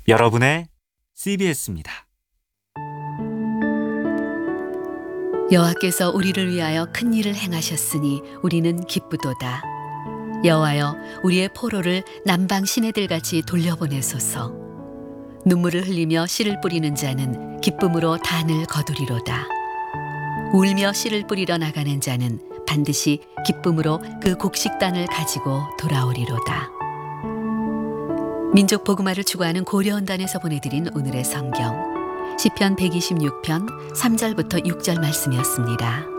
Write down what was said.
여러분의 CBS입니다. 여호와께서 우리를 위하여 큰 일을 행하셨으니 우리는 기쁘도다. 여호와여, 우리의 포로를 남방 시내들같이 돌려보내소서. 눈물을 흘리며 씨를 뿌리는 자는 기쁨으로 단을 거두리로다. 울며 씨를 뿌리러 나가는 자는 반드시 기쁨으로 그 곡식단을 가지고 돌아오리로다. 민족 복음화를 추구하는 고려원단에서 보내드린 오늘의 성경 시편 126편 3절부터 6절 말씀이었습니다.